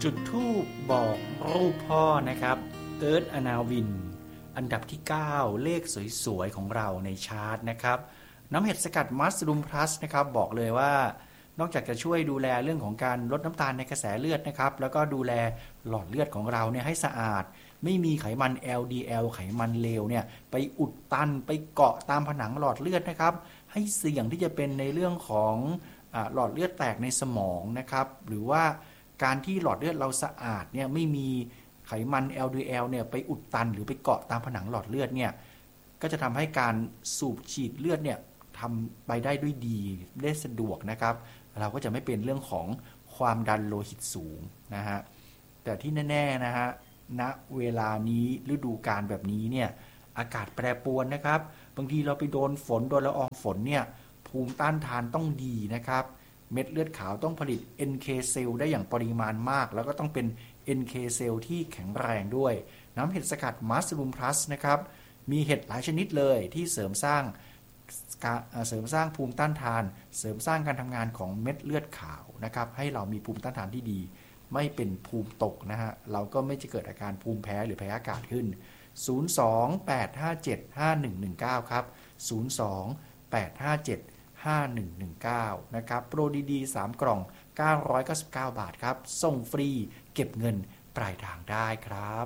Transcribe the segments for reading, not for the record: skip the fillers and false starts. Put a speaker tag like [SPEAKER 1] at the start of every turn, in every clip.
[SPEAKER 1] จุดธูปบอกรูปพ่อนะครับเอิร์ธอนาวินอันดับที่9เลขสวยๆของเราในชาร์ตนะครับน้ำเห็ดสกัดมัสรูมพลัสนะครับบอกเลยว่านอกจากจะช่วยดูแลเรื่องของการลดน้ำตาลในกระแสเลือดนะครับแล้วก็ดูแลหลอดเลือดของเราเนี่ยให้สะอาดไม่มีไขมัน LDL ไขมันเลวเนี่ยไปอุดตันไปเกาะตามผนังหลอดเลือดนะครับให้เสี่ยงที่จะเป็นในเรื่องของหลอดเลือดแตกในสมองนะครับหรือว่าการที่หลอดเลือดเราสะอาดเนี่ยไม่มีไขมัน LDL เนี่ยไปอุดตันหรือไปเกาะตามผนังหลอดเลือดเนี่ยก็จะทำให้การสูบฉีดเลือดเนี่ยทำไปได้ด้วยดีได้สะดวกนะครับเราก็จะไม่เป็นเรื่องของความดันโลหิตสูงนะฮะแต่ที่แน่ๆนะฮะณเวลานี้ฤดูกาลแบบนี้เนี่ยอากาศแปรปรวนนะครับบางทีเราไปโดนฝนโดนละอองฝนเนี่ยภูมิต้านทานต้องดีนะครับเม็ดเลือดขาวต้องผลิต NK เซลล์ได้อย่างปริมาณมากแล้วก็ต้องเป็น NK เซลล์ที่แข็งแรงด้วยน้ำเห็ดสกัดมัสรูมพลัสนะครับมีเห็ดหลายชนิดเลยที่เสริมสร้างภูมิต้านทานเสริมสร้างการทำงานของเม็ดเลือดขาวนะครับให้เรามีภูมิต้านทานที่ดีไม่เป็นภูมิตกนะฮะเราก็ไม่จะเกิดอาการภูมิแพ้หรือแพ้อากาศขึ้น028575119ครับ028575119นะครับโปรดีๆ3กล่อง999 บาทครับส่งฟรีเก็บเงินปลายทางได้ครับ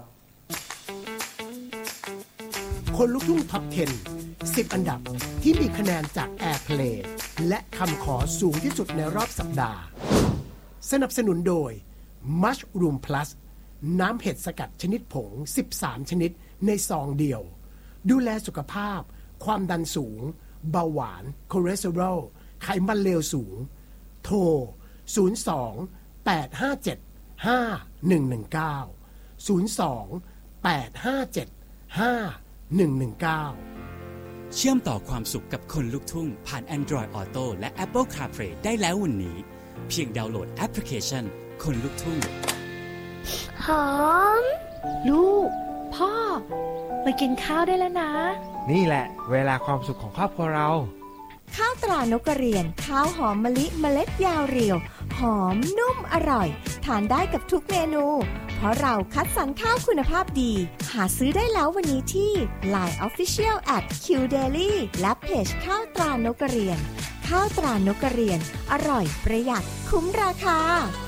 [SPEAKER 2] คนลุกทุ่งท็อป 10 10 อันดับที่มีคะแนนจาก Airplay และคำขอสูงที่สุดในรอบสัปดาห์สนับสนุนโดย Mushroom Plus น้ำเห็ดสกัดชนิดผง13ชนิดในซองเดียวดูแลสุขภาพความดันสูงเบาหวานคอเลสเตอรอลไขมันเลวสูงโทร02-857-5119
[SPEAKER 3] เชื่อมต่อความสุขกับคนลุกทุ่งผ่าน Android Auto และ Apple CarPlay ได้แล้ววันนี้เพียงดาวน์โหลดแอปพลิเคชันคนลุกทุ่ง
[SPEAKER 4] หอมลูกพ่อมากินข้าวได้แล้วนะ
[SPEAKER 5] นี่แหละเวลาความสุขของครอบครัวเรา
[SPEAKER 6] ข้าวตรานกกระเรียนข้าวหอมมะลิเมล็ดยาวเรียวหอมนุ่มอร่อยทานได้กับทุกเมนูเพราะเราคัดสรรข้าวคุณภาพดีหาซื้อได้แล้ววันนี้ที่ LINE Official @QDaily และเพจข้าวตรานกกระเรียนข้าวตรานกกระเรียนอร่อยประหยัดคุ้มราคา